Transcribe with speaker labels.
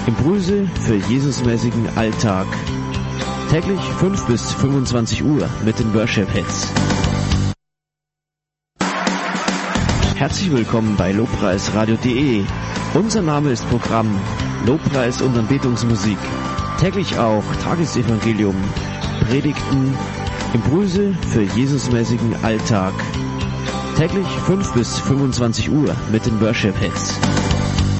Speaker 1: Impulse für Jesusmäßigen Alltag. Täglich 5 bis 25 Uhr mit den Worship Hits. Herzlich willkommen bei Lobpreisradio.de. Unser Name ist Programm Lobpreis und Anbetungsmusik. Täglich auch Tagesevangelium, Predigten, Impulse für Jesusmäßigen Alltag. Täglich 5 bis 25 Uhr mit den Worship Hits.